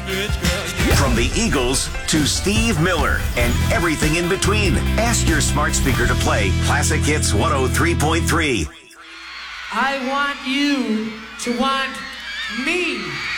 bitch, girl. Yeah. From the Eagles to Steve Miller and everything in between. Ask your smart speaker to play Classic Hits 103.3. I want you to want me.